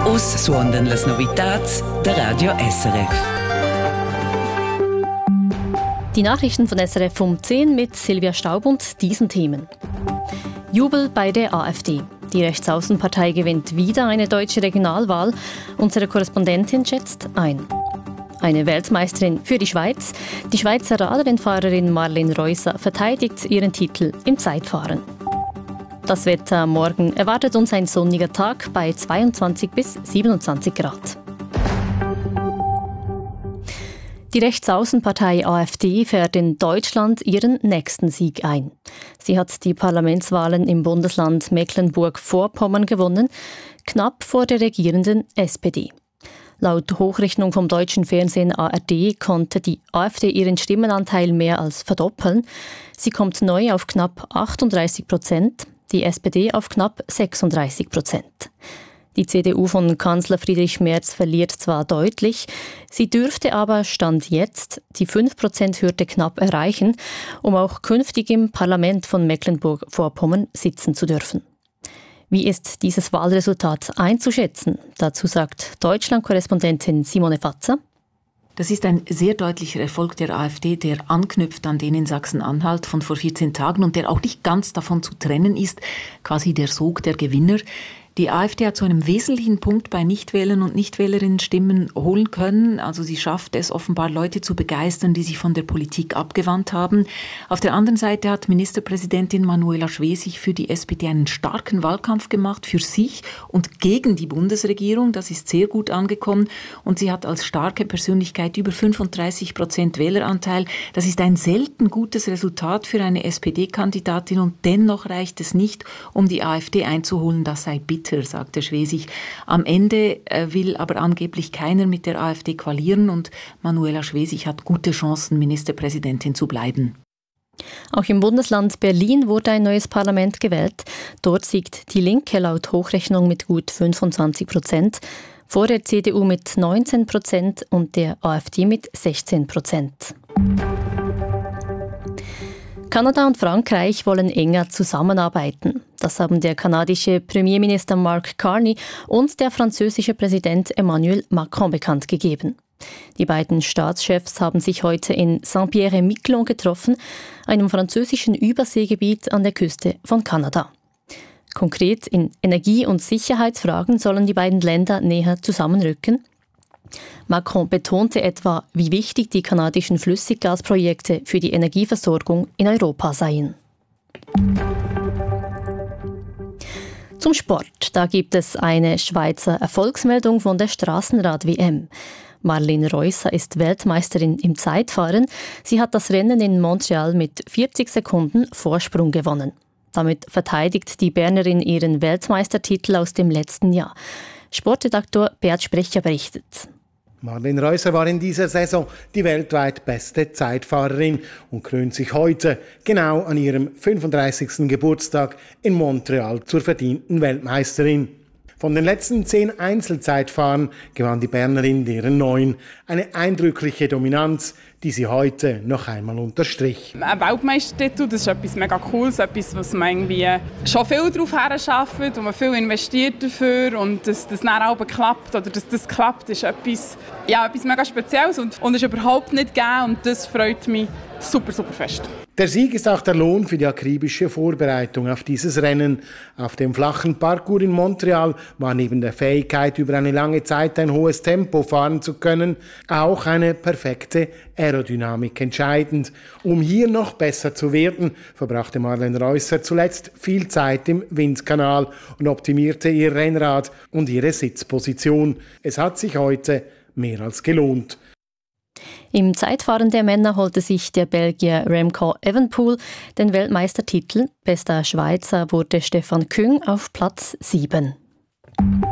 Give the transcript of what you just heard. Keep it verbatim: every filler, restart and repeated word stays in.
Us suondan las novitats der Radio S R F. Die Nachrichten von S R F um zehn mit Silvia Staub und diesen Themen. Jubel bei der AfD. Die Rechtsaußenpartei gewinnt wieder eine deutsche Regionalwahl. Unsere Korrespondentin schätzt ein. Eine Weltmeisterin für die Schweiz. Die Schweizer Radrennfahrerin Marlene Reusser verteidigt ihren Titel im Zeitfahren. Das Wetter morgen erwartet uns ein sonniger Tag bei zweiundzwanzig bis siebenundzwanzig Grad. Die Rechtsaußenpartei AfD fährt in Deutschland ihren nächsten Sieg ein. Sie hat die Parlamentswahlen im Bundesland Mecklenburg-Vorpommern gewonnen, knapp vor der regierenden S P D. Laut Hochrechnung vom deutschen Fernsehen A R D konnte die AfD ihren Stimmenanteil mehr als verdoppeln. Sie kommt neu auf knapp achtunddreißig Prozent, die S P D auf knapp sechsunddreißig Prozent. Die C D U von Kanzler Friedrich Merz verliert zwar deutlich, sie dürfte aber Stand jetzt die fünf Prozent-Hürde knapp erreichen, um auch künftig im Parlament von Mecklenburg-Vorpommern sitzen zu dürfen. Wie ist dieses Wahlresultat einzuschätzen? Dazu sagt Deutschland-Korrespondentin Simone Fatzer. Das ist ein sehr deutlicher Erfolg der AfD, der anknüpft an den in Sachsen-Anhalt von vor vierzehn Tagen und der auch nicht ganz davon zu trennen ist, quasi der Sog der Gewinner. Die AfD hat zu einem wesentlichen Punkt bei Nichtwählern und Nichtwählerinnen Stimmen holen können. Also sie schafft es offenbar, Leute zu begeistern, die sich von der Politik abgewandt haben. Auf der anderen Seite hat Ministerpräsidentin Manuela Schwesig für die S P D einen starken Wahlkampf gemacht, für sich und gegen die Bundesregierung. Das ist sehr gut angekommen. Und sie hat als starke Persönlichkeit über fünfunddreißig Prozent Wähleranteil. Das ist ein selten gutes Resultat für eine S P D-Kandidatin und dennoch reicht es nicht, um die AfD einzuholen. Das sei bitter, sagte Schwesig. Am Ende will aber angeblich keiner mit der AfD koalieren und Manuela Schwesig hat gute Chancen, Ministerpräsidentin zu bleiben. Auch im Bundesland Berlin wurde ein neues Parlament gewählt. Dort siegt die Linke laut Hochrechnung mit gut fünfundzwanzig Prozent, vor der C D U mit neunzehn Prozent und der AfD mit sechzehn Prozent. Kanada und Frankreich wollen enger zusammenarbeiten. Das haben der kanadische Premierminister Mark Carney und der französische Präsident Emmanuel Macron bekannt gegeben. Die beiden Staatschefs haben sich heute in Saint-Pierre-et-Miquelon getroffen, einem französischen Überseegebiet an der Küste von Kanada. Konkret in Energie- und Sicherheitsfragen sollen die beiden Länder näher zusammenrücken. Macron betonte etwa, wie wichtig die kanadischen Flüssiggasprojekte für die Energieversorgung in Europa seien. Zum Sport. Da gibt es eine Schweizer Erfolgsmeldung von der Straßenrad-W M. Marlene Reusser ist Weltmeisterin im Zeitfahren. Sie hat das Rennen in Montreal mit vierzig Sekunden Vorsprung gewonnen. Damit verteidigt die Bernerin ihren Weltmeistertitel aus dem letzten Jahr. Sportredaktor Bert Sprecher berichtet. Marlene Reusser war in dieser Saison die weltweit beste Zeitfahrerin und krönt sich heute, genau an ihrem fünfunddreißigsten Geburtstag in Montreal, zur verdienten Weltmeisterin. Von den letzten zehn Einzelzeitfahren gewann die Bernerin deren neun. Eine eindrückliche Dominanz, die sie heute noch einmal unterstrich. Ein Weltmeistertitel, das ist etwas mega Cooles, etwas, was man irgendwie schon viel darauf herarbeitet, wo man viel investiert dafür und dass das dann auch klappt oder dass das klappt, ist etwas, ja, etwas mega Spezielles und, und ist überhaupt nicht gegeben und das freut mich super, super fest. Der Sieg ist auch der Lohn für die akribische Vorbereitung auf dieses Rennen. Auf dem flachen Parcours in Montreal war neben der Fähigkeit, über eine lange Zeit ein hohes Tempo fahren zu können, auch eine perfekte Aerodynamik entscheidend. Um hier noch besser zu werden, verbrachte Marlene Reusser zuletzt viel Zeit im Windkanal und optimierte ihr Rennrad und ihre Sitzposition. Es hat sich heute mehr als gelohnt. Im Zeitfahren der Männer holte sich der Belgier Remco Evenepoel den Weltmeistertitel. Bester Schweizer wurde Stefan Küng auf Platz sieben.